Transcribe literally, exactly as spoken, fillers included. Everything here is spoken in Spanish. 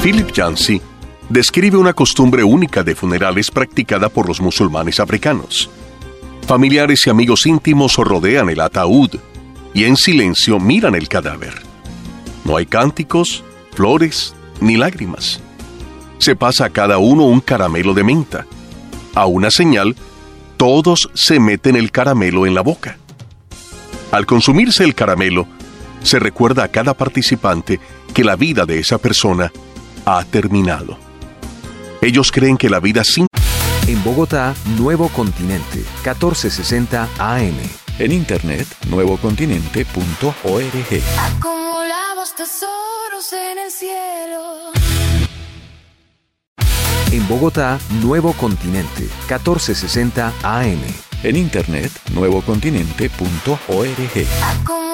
Philip Yancey describe una costumbre única de funerales practicada por los musulmanes africanos. Familiares y amigos íntimos rodean el ataúd y en silencio miran el cadáver. No hay cánticos, flores ni lágrimas. Se pasa a cada uno un caramelo de menta. A una señal, todos se meten el caramelo en la boca. Al consumirse el caramelo, se recuerda a cada participante que la vida de esa persona ha terminado. Ellos creen que la vida sin... En Bogotá, Nuevo Continente, catorce sesenta A M. En internet, nuevo continente punto org. Acumulamos tesoros en el cielo. En Bogotá, Nuevo Continente, catorce sesenta A M. En internet, nuevo continente punto org.